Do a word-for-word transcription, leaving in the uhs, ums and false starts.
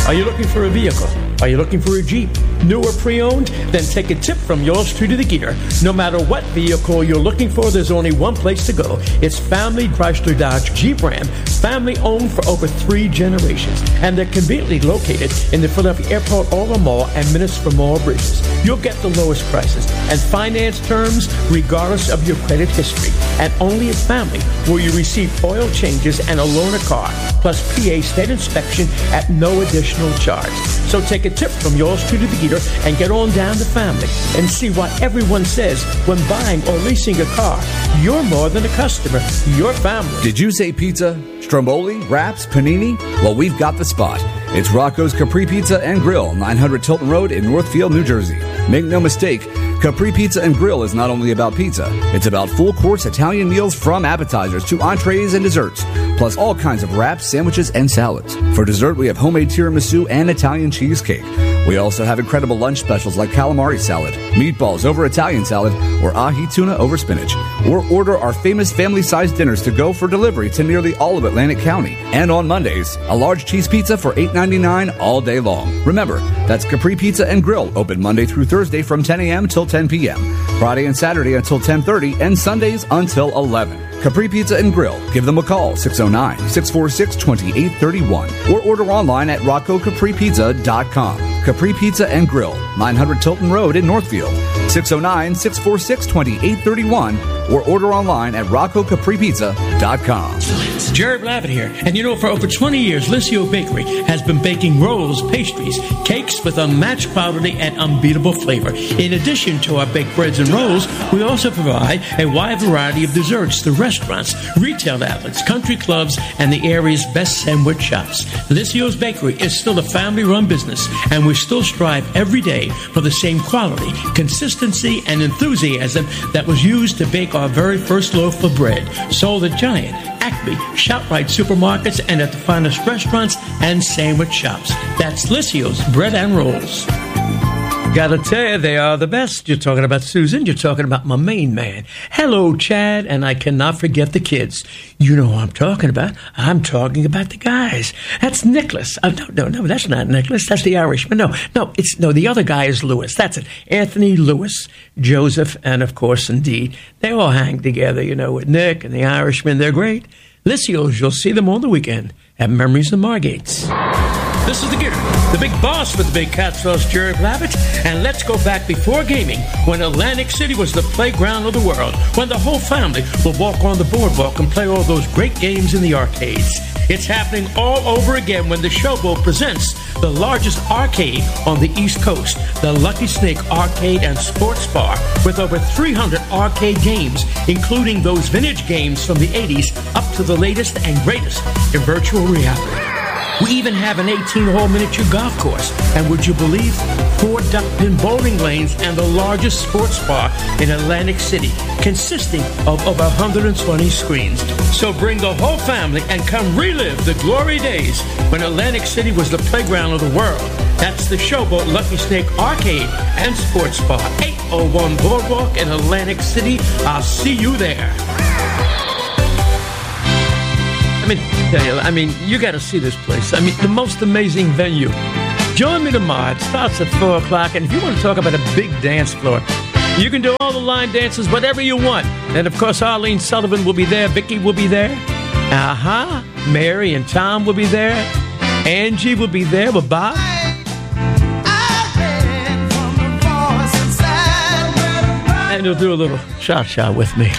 Are you looking for a vehicle? Are you looking for a Jeep? New or pre-owned? Then take a tip from yours truly, the Geeter. No matter what vehicle you're looking for, there's only one place to go. It's Family Chrysler Dodge Jeep Ram. Family owned for over three generations. And they're conveniently located in the Philadelphia Airport Aura Mall and minutes from all bridges. You'll get the lowest prices and finance terms regardless of your credit history. And only at Family will you receive oil changes and a loaner car, plus P A state inspection at no additional charge. So take a tip from yours truly, the Geeter, and get on down to Family and see what everyone says when buying or leasing a car. You're more than a customer. You're family. Did you say pizza? Stromboli? Wraps? Panini? Well, we've got the spot. It's Rocco's Capri Pizza and Grill, nine hundred Tilton Road in Northfield, New Jersey. Make no mistake, Capri Pizza and Grill is not only about pizza. It's about full-course Italian meals from appetizers to entrees and desserts, plus all kinds of wraps, sandwiches, and salads. For dessert, we have homemade tiramisu and Italian cheesecake. We also have incredible lunch specials like calamari salad, meatballs over Italian salad, or ahi tuna over spinach. Or order our famous family-sized dinners to go for delivery to nearly all of Atlantic County. And on Mondays, a large cheese pizza for eight ninety-nine all day long. Remember, that's Capri Pizza and Grill, open Monday through Thursday from ten a.m. till ten p.m., Friday and Saturday until ten thirty, and Sundays until eleven. Capri Pizza and Grill. Give them a call, six oh nine, six four six, two eight three one, or order online at rocco capri pizza dot com. Capri Pizza and Grill, nine hundred Tilton Road in Northfield, six oh nine, six four six, two eight three one, or order online at rocco capri pizza dot com. Jerry Blavitt here, and you know, for over twenty years, Licio Bakery has been baking rolls, pastries, cakes with unmatched quality and unbeatable flavor. In addition to our baked breads and rolls, we also provide a wide variety of desserts to restaurants, retail outlets, country clubs, and the area's best sandwich shops. Licio's Bakery is still a family-run business, and we still strive every day for the same quality, consistency, and enthusiasm that was used to bake our very first loaf of bread, sold at Giant, Acme, ShopRite supermarkets, and at the finest restaurants and sandwich shops. That's Licio's Bread and Rolls. Gotta tell you, they are the best. You're talking about Susan. You're talking about my main man. Hello, Chad, and I cannot forget the kids. You know who I'm talking about. I'm talking about the guys. That's Nicholas. Oh, no, no, no, that's not Nicholas. That's the Irishman. No, no, it's no. The other guy is Lewis. That's it. Anthony, Lewis, Joseph, and of course, indeed, they all hang together. You know, with Nick and the Irishman. They're great. Licios, you'll see them on the weekend at Memories of Margate's. This is the Gear, the big boss with the big cat sauce, Jerry Blavitt. And let's go back before gaming, when Atlantic City was the playground of the world, when the whole family will walk on the boardwalk and play all those great games in the arcades. It's happening all over again when the Showboat presents the largest arcade on the East Coast, the Lucky Snake Arcade and Sports Bar, with over three hundred arcade games, including those vintage games from the eighties up to the latest and greatest in virtual reality. We even have an eighteen-hole miniature golf course, and would you believe, four duck-pin bowling lanes and the largest sports bar in Atlantic City, consisting of over one hundred twenty screens. So bring the whole family and come relive the glory days when Atlantic City was the playground of the world. That's the Showboat Lucky Snake Arcade and Sports Bar, eight oh one Boardwalk in Atlantic City. I'll see you there. I mean, tell you, I mean, you got to see this place. I mean, the most amazing venue. Join me tomorrow. It starts at four o'clock, and if you want to talk about a big dance floor, you can do all the line dances, whatever you want. And, of course, Arlene Sullivan will be there. Vicky will be there. Uh-huh. Mary and Tom will be there. Angie will be there with Bob. And you'll do a little cha-cha with me.